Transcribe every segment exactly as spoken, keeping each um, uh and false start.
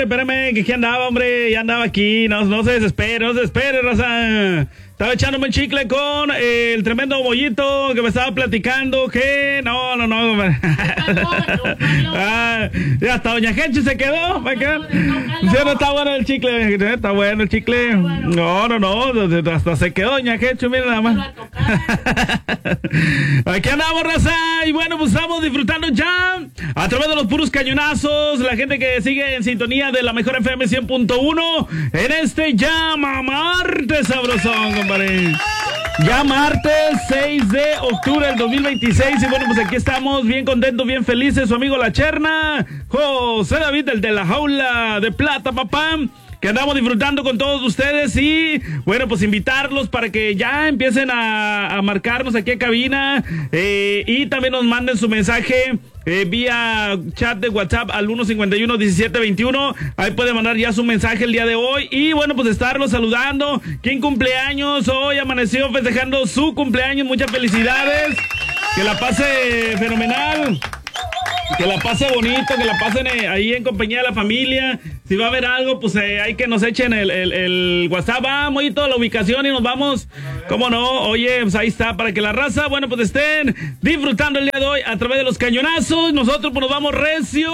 espérame, que aquí andaba, hombre, ya andaba aquí, no, no se desespere, no se desespere, raza. Estaba echándome un chicle con eh, el tremendo bollito que me estaba platicando, que no, no, no, hombre. Ah, ya hasta Doña Genchi se quedó, ¿va a quedar? Sí, no está bueno el chicle, está bueno el chicle. No, no, no, hasta se quedó Doña Genchi, mira nada más. Aquí andamos, raza, y bueno, pues estamos disfrutando ya a través de los puros cañonazos, la gente que sigue en sintonía de la mejor F M cien punto uno en este Llama Martes sabrosón, compadre. Ya martes seis de octubre del dos mil veintiséis, y bueno, pues aquí estamos bien contentos, bien felices, su amigo La Cherna, José David, el de la jaula de plata, papá, que andamos disfrutando con todos ustedes, y bueno, pues invitarlos para que ya empiecen a, a marcarnos aquí en cabina, eh, y también nos manden su mensaje eh, vía chat de WhatsApp al uno cincuenta y uno diecisiete veintiuno. Ahí puede mandar ya su mensaje el día de hoy, y bueno, pues estarlos saludando. ¿Quién cumpleaños hoy? Amaneció festejando su cumpleaños, muchas felicidades, que la pase fenomenal, que la pase bonito, que la pasen eh, ahí en compañía de la familia. Si va a haber algo, pues eh, hay que nos echen el, el, el WhatsApp, vamos y toda la ubicación y nos vamos. ¿Cómo no? Oye, pues ahí está, para que la raza, bueno, pues estén disfrutando el día de hoy a través de los cañonazos. Nosotros pues nos vamos recio,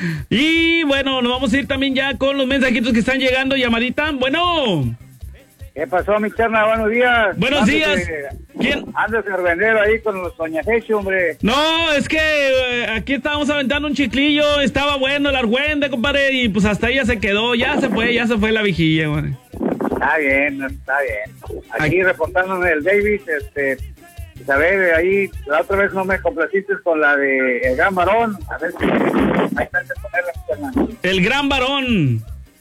y bueno, nos vamos a ir también ya con los mensajitos que están llegando, llamadita. Bueno. ¿Qué pasó, mi Cherna? Buenos días. Buenos Ándese, días. ¿Quién? Andas arrendero ahí con los Doña Genchi, hombre. No, es que eh, aquí estábamos aventando un chiclillo, estaba bueno el argüende, compadre, y pues hasta ella se quedó, ya se fue, ya se fue la vigilia, güey. Está bien, está bien. Aquí reportándome el David, este, a ver, ahí, la otra vez no me complaciste con la de El Gran Varón, a ver si ahí está que ponerla, mi Cherna. El Gran Varón.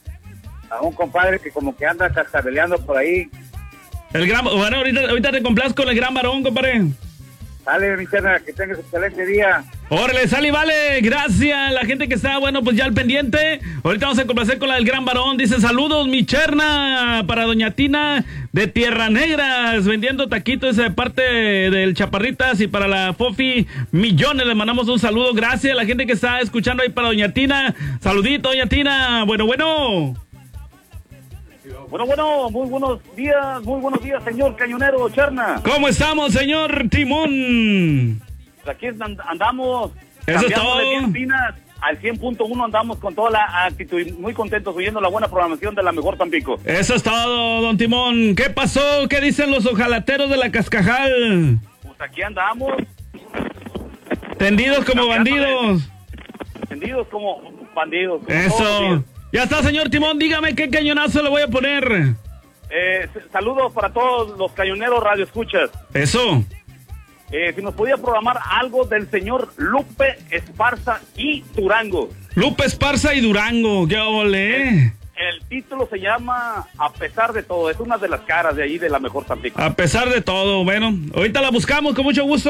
A un compadre que como que anda cascabeleando por ahí. El gran, bueno, ahorita, ahorita te complazco con el Gran Varón, compadre. Dale, mi Cherna, que tengas un excelente día. Órale, sale y vale, gracias. La gente que está, bueno, pues ya al pendiente. Ahorita vamos a complacer con la del Gran Varón. Dice, saludos, mi Cherna, para Doña Tina de Tierra Negras, vendiendo taquitos de parte del Chaparritas, y para la Fofi Millones, le mandamos un saludo. Gracias a la gente que está escuchando ahí para Doña Tina. Saludito, Doña Tina. Bueno, bueno. Bueno, bueno, muy buenos días, muy buenos días, señor Cañonero Cherna. ¿Cómo estamos, señor Timón? Pues aquí andamos. Eso es todo. Al cien punto uno andamos con toda la actitud, muy contentos oyendo la buena programación de la mejor Tampico. Eso es todo, don Timón. ¿Qué pasó? ¿Qué dicen los ojalateros de la Cascajal? Pues aquí andamos. Tendidos como bandidos. Tendidos como bandidos. Como Eso. Ya está, señor Timón, dígame qué cañonazo le voy a poner. Eh, saludos para todos los cañoneros radioescuchas. Eso. Eh, si nos podía programar algo del señor Lupe Esparza y Durango. Lupe Esparza y Durango, qué ole. El, el título se llama A pesar de todo, es una de las caras de ahí de la mejor Tampico. A pesar de todo, bueno, ahorita la buscamos con mucho gusto.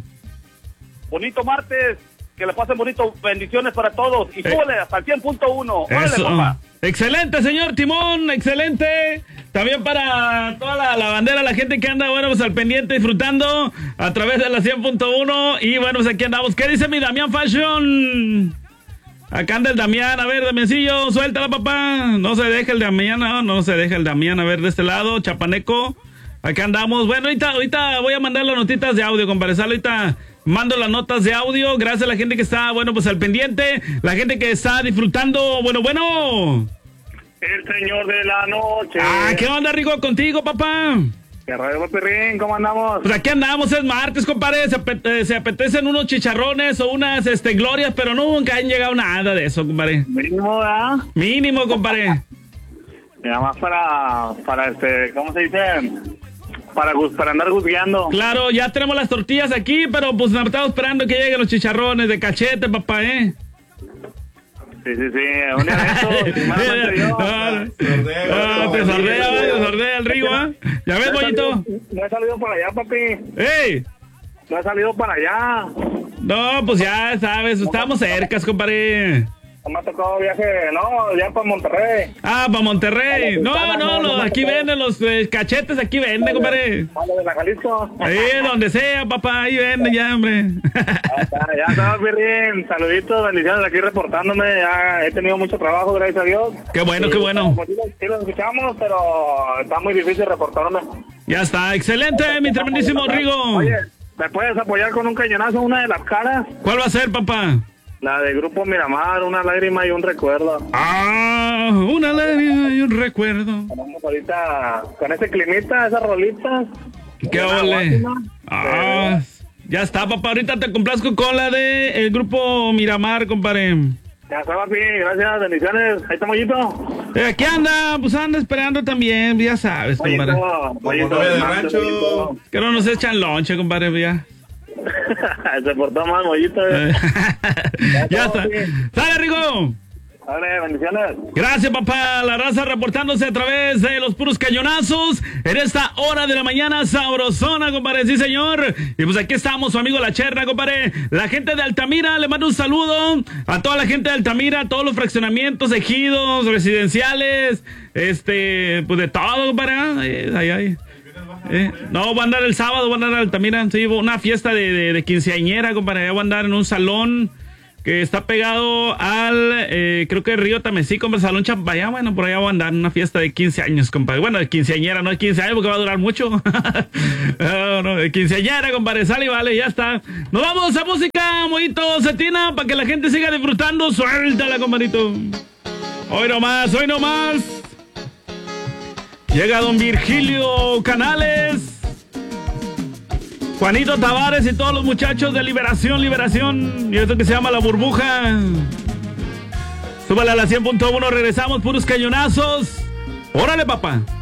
Bonito martes. Que le pasen bonito, bendiciones para todos. Y súbele eh, hasta el cien punto uno. ¡Órale, papá! Excelente, señor Timón, excelente. También para toda la, la bandera, la gente que anda, bueno, pues al pendiente, disfrutando a través de la cien punto uno. Y bueno, pues aquí andamos. ¿Qué dice mi Damián Fashion? Acá anda el Damián, a ver, Damiancillo, suéltala, papá. No se deja el Damián, no, no se deja el Damián. A ver, de este lado, Chapaneco. Acá andamos. Bueno, ahorita, ahorita voy a mandar las notitas de audio, compadre. Ahorita mando las notas de audio. Gracias a la gente que está, bueno, pues al pendiente. La gente que está disfrutando. Bueno, bueno. El señor de la noche. Ah, ¿qué onda, Rigo, contigo, papá? ¿Qué radio, Papirrín? ¿Cómo andamos? Pues aquí andamos, es martes, compadre. Se, apete se apetecen unos chicharrones o unas este, glorias, pero nunca han llegado nada de eso, compadre. Mínimo, ¿verdad? Mínimo, compadre. Nada más para, para este, ¿cómo se dice? Para, para andar juzgando. Claro, ya tenemos las tortillas aquí, pero pues nos estamos esperando que lleguen los chicharrones de cachete, papá, ¿eh? Sí, sí, sí, un día de estos, no, te sordea, te sordea el Rigo, ¿ah? ¿eh? ¿Ya ves, bollito? No he salido para allá, papi. ¡Ey! No he salido para allá. No, pues ya sabes, estamos cercas, compadre. Me ha tocado viaje, no, ya para Monterrey. Ah, para Monterrey. No, no, no, aquí venden los eh, cachetes, aquí venden, compadre. Vale, de la Jalisco. Sí, donde sea, papá, ahí venden ya, hombre. Ya está, ya está, Pirrín. Saluditos, bendiciones aquí reportándome. Ya he tenido mucho trabajo, gracias a Dios. Qué bueno, qué bueno. Sí, sí lo escuchamos, pero está muy difícil reportarme. Ya está, excelente, mi tremendísimo Rigo. Oye, ¿me puedes apoyar con un cañonazo, una de las caras? ¿Cuál va a ser, papá? La de Grupo Miramar, una lágrima y un recuerdo. Ah, una lágrima y un recuerdo. Vamos ahorita con ese climita, esas rolitas. ¿Qué ole? Ah, ya está, papá. Ahorita te complazco con la de el Grupo Miramar, compadre. Ya está, papi. Gracias, bendiciones. Ahí está, Mollito. Eh, aquí anda, pues anda esperando también, ya sabes, compadre. Mollito, Mollito de rancho. Que no nos echan lonche, compadre, ya. Se portó mal, Mollito. Eh. Ya está. ¡Sale, Rigo! Dale, bendiciones. Gracias, papá. La raza reportándose a través de los puros cañonazos en esta hora de la mañana sabrosona, compadre. Sí, señor. Y pues aquí estamos, su amigo La Cherna, compadre. La gente de Altamira, le mando un saludo a toda la gente de Altamira, a todos los fraccionamientos, ejidos, residenciales, este, pues de todo, compadre. Ay, ay, ay. Eh, no, voy a andar el sábado, voy a andar en Altamira. Sí, una fiesta de, de, de quinceañera, compadre. Voy a andar en un salón que está pegado al, eh, creo que el Río Tamesí, compadre, Salón Champayá. Bueno, por allá voy a andar en una fiesta de quince años, compadre. Bueno, de quinceañera, no de quince años porque va a durar mucho. No, no, de quinceañera, compadre. Sale y vale, ya está. Nos vamos a música, Mollito Cetina, para que la gente siga disfrutando. Suéltala, compadrito. Hoy nomás, hoy nomás. Llega don Virgilio Canales, Juanito Tavares y todos los muchachos de Liberación, Liberación. Y esto que se llama La Burbuja. Súbale a la cien punto uno, regresamos, puros cañonazos. Órale, papá.